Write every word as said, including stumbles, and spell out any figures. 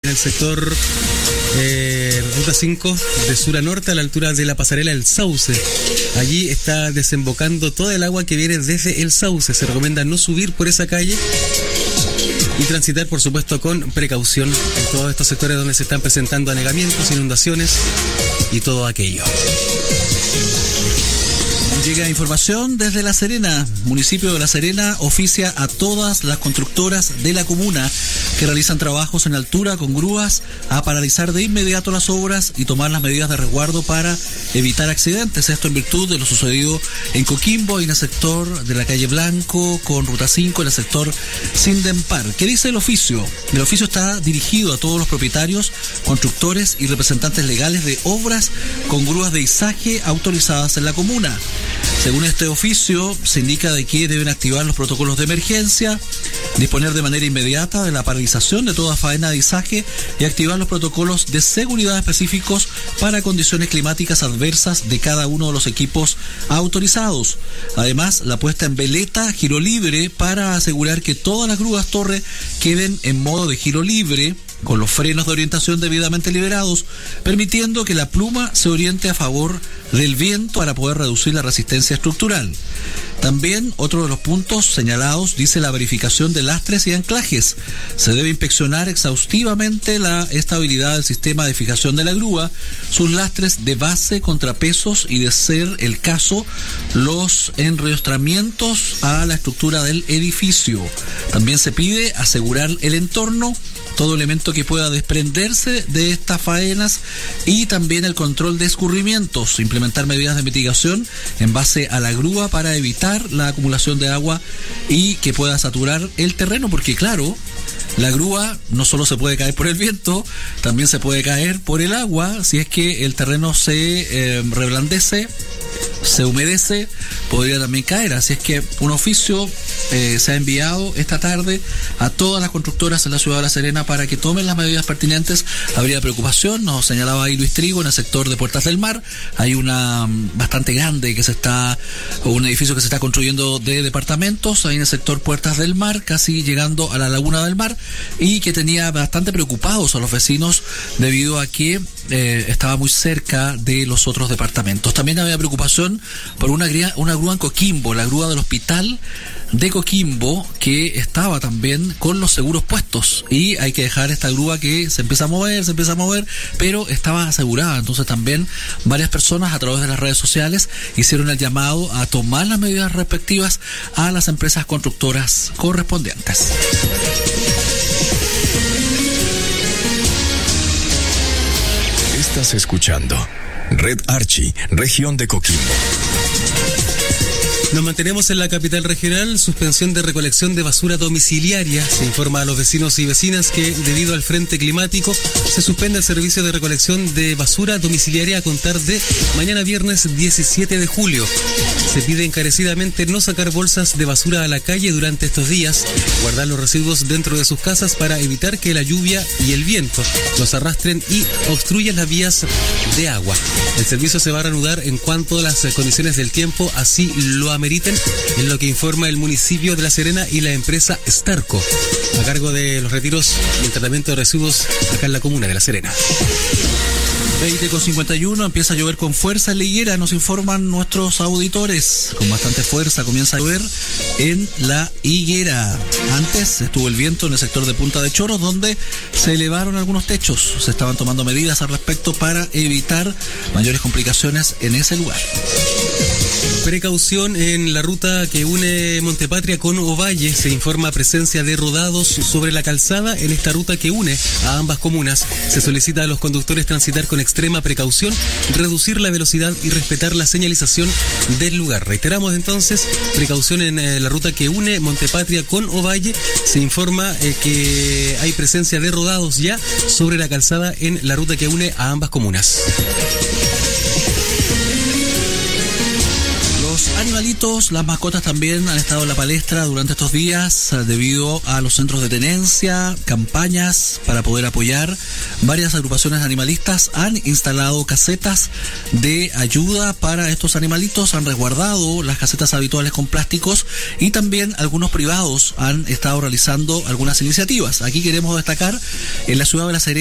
el sector eh, Ruta cinco de sur a norte a la altura de la pasarela El Sauce. Allí está desembocando toda el agua que viene desde El Sauce. Se recomienda no subir por esa calle y transitar, por supuesto, con precaución en todos estos sectores donde se están presentando anegamientos, inundaciones y todo aquello. Llega información desde La Serena. Municipio de La Serena oficia a todas las constructoras de la comuna que realizan trabajos en altura con grúas a paralizar de inmediato las obras y tomar las medidas de resguardo para evitar accidentes. Esto en virtud de lo sucedido en Coquimbo y en el sector de la calle Blanco con Ruta cinco en el sector Sindempar. ¿Qué dice el oficio? El oficio está dirigido a todos los propietarios, constructores y representantes legales de obras con grúas de izaje autorizadas en la comuna. Según este oficio, se indica de que deben activar los protocolos de emergencia, disponer de manera inmediata de la paralización de toda faena de izaje y activar los protocolos de seguridad específicos para condiciones climáticas adversas de cada uno de los equipos autorizados. Además, la puesta en veleta, giro libre, para asegurar que todas las grúas torre queden en modo de giro libre, con los frenos de orientación debidamente liberados, permitiendo que la pluma se oriente a favor del viento para poder reducir la resistencia estructural. También otro de los puntos señalados dice la verificación de lastres y anclajes. Se debe inspeccionar exhaustivamente la estabilidad del sistema de fijación de la grúa, sus lastres de base, contrapesos y, de ser el caso, los enriostramientos a la estructura del edificio. También se pide asegurar el entorno, todo elemento que pueda desprenderse de estas faenas, y también el control de escurrimientos, implementar medidas de mitigación en base a la grúa para evitar la acumulación de agua y que pueda saturar el terreno, porque claro, la grúa no solo se puede caer por el viento, también se puede caer por el agua. Si es que el terreno se eh, reblandece, se humedece, podría también caer. Así es que un oficio eh, se ha enviado esta tarde a todas las constructoras en la ciudad de La Serena para que tomen las medidas pertinentes. Habría preocupación, nos señalaba ahí Luis Trigo, en el sector de Puertas del Mar. Hay una bastante grande que se está, o un edificio que se está construyendo de departamentos, ahí en el sector Puertas del Mar, casi llegando a la Laguna del Mar, y que tenía bastante preocupados a los vecinos debido a que eh, estaba muy cerca de los otros departamentos. También había preocupación por una, una grúa en Coquimbo, la grúa del hospital de Coquimbo, que estaba también con los seguros puestos, y hay que dejar esta grúa que se empieza a mover, se empieza a mover, pero estaba asegurada. Entonces también varias personas a través de las redes sociales hicieron el llamado a tomar las medidas respectivas a las empresas constructoras correspondientes. Estás escuchando Red Archi, región de Coquimbo. Nos mantenemos en la capital regional. Suspensión de recolección de basura domiciliaria. Se informa a los vecinos y vecinas que, debido al frente climático, se suspende el servicio de recolección de basura domiciliaria a contar de mañana viernes diecisiete de julio. Se pide encarecidamente no sacar bolsas de basura a la calle durante estos días, guardar los residuos dentro de sus casas para evitar que la lluvia y el viento los arrastren y obstruyan las vías de agua. El servicio se va a reanudar en cuanto las condiciones del tiempo así lo ameriten, en lo que informa el municipio de La Serena y la empresa Starco, a cargo de los retiros y el tratamiento de residuos acá en la comuna de La Serena. veinte con cincuenta y uno, empieza a llover con fuerza en La Higuera, nos informan nuestros auditores. Con bastante fuerza comienza a llover en La Higuera. Antes estuvo el viento en el sector de Punta de Choros, donde se elevaron algunos techos. Se estaban tomando medidas al respecto para evitar mayores complicaciones en ese lugar. Precaución en la ruta que une Montepatria con Ovalle. Se informa presencia de rodados sobre la calzada en esta ruta que une a ambas comunas. Se solicita a los conductores transitar con extrema precaución, reducir la velocidad y respetar la señalización del lugar. Reiteramos entonces, precaución en eh, la ruta que une Montepatria con Ovalle. Se informa eh, que hay presencia de rodados ya sobre la calzada en la ruta que une a ambas comunas. Animalitos, las mascotas también han estado en la palestra durante estos días debido a los centros de tenencia, campañas para poder apoyar. Varias agrupaciones animalistas han instalado casetas de ayuda para estos animalitos, han resguardado las casetas habituales con plásticos y también algunos privados han estado realizando algunas iniciativas. Aquí queremos destacar en la ciudad de La Serena